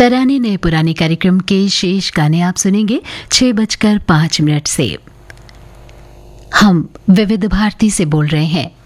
तराने नए पुराने कार्यक्रम के शेष गाने आप सुनेंगे 6:05 से। हम विविध भारती से बोल रहे हैं।